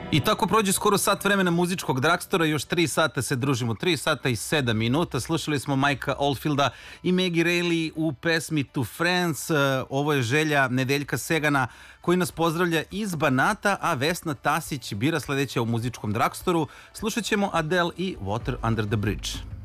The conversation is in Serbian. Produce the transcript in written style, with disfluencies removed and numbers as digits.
I tako prođe skoro sat vremena muzičkog Dragstora, još 3 sata se družimo, 3 sata i 7 minuta. Slušali smo Mikea Oldfielda i Maggie Reilly u pesmi To Friends. Ovo je želja Nedeljka Segana koji nas pozdravlja iz Banata, a Vesna Tasić bira sledeće u muzičkom Dragstoru. Slušat ćemo Adele i Water Under the Bridge.